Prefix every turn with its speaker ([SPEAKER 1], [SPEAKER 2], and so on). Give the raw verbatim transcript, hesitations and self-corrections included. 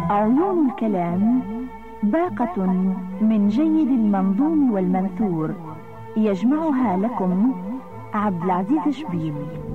[SPEAKER 1] عيون الكلام باقة من جيد المنظوم والمنثور، يجمعها لكم عبد العزيز شبيب.